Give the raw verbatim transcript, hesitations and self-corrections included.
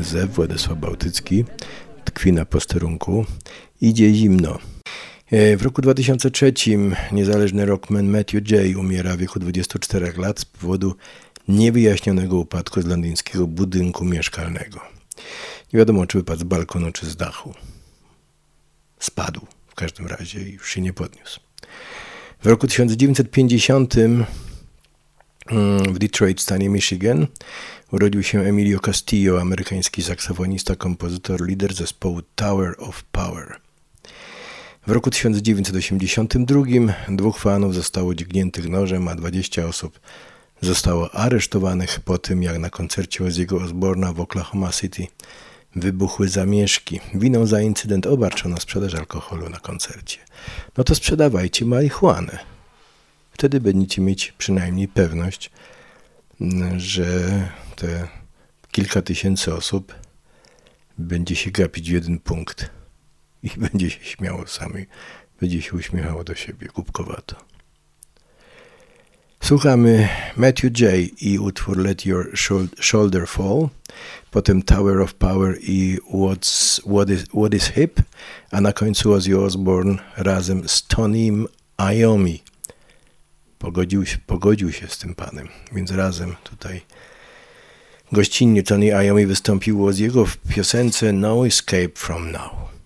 Zew, Władysław Bałtycki, tkwi na posterunku. Idzie zimno. W roku dwa tysiące trzecim niezależny rockman Matthew J. umiera w wieku dwudziestu czterech lat z powodu niewyjaśnionego upadku z londyńskiego budynku mieszkalnego. Nie wiadomo, czy wypadł z balkonu, czy z dachu. Spadł w każdym razie i już się nie podniósł. W roku tysiąc dziewięćset pięćdziesiątym w Detroit, stanie Michigan, urodził się Emilio Castillo, amerykański saksofonista, kompozytor, lider zespołu Tower of Power. W roku tysiąc dziewięćset osiemdziesiątym drugim dwóch fanów zostało dźgniętych nożem, a dwadzieścia osób zostało aresztowanych po tym, jak na koncercie Ozzy'ego Osbourne'a w Oklahoma City wybuchły zamieszki. Winą za incydent obarczono sprzedaż alkoholu na koncercie. No to sprzedawajcie marihuanę. Wtedy będziecie mieć przynajmniej pewność, że te kilka tysięcy osób będzie się gapić w jeden punkt i będzie się śmiało sami, będzie się uśmiechało do siebie głupkowato. Słuchamy Matthew J. i utwór Let Your Shoulder Fall, potem Tower of Power i What's, What, is, What is Hip, a na końcu Ozzy Osbourne razem z Tonym Iommi. Pogodził się, pogodził się z tym panem, więc razem tutaj gościnnie Tony Iommi wystąpił z jego w piosence No Escape From Now.